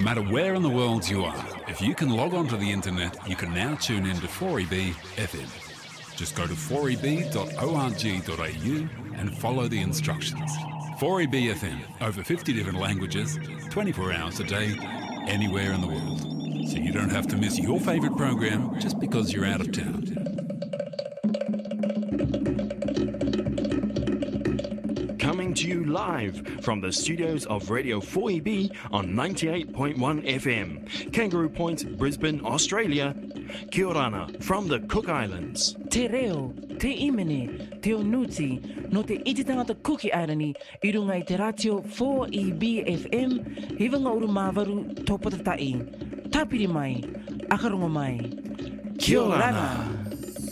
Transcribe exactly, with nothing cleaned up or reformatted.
matter where in the world you are, if you can log on to the internet, you can now tune in to four E B F M. Just go to four e b dot org dot a u and follow the instructions. four E B F M, over fifty different languages, twenty-four hours a day, anywhere in the world. So you don't have to miss your favourite program just because you're out of town. Coming to you live from the studios of Radio four E B on ninety-eight point one F M, Kangaroo Point, Brisbane, Australia. Kia orana from the Cook Islands. Te reo, te imene, te onuti, no te iti tangata Cookie Island i runga i te ratio four E B F M, hiwanga uru māwaru tōpata tai. Tāpiri mai, akaronga mai. Kia orana.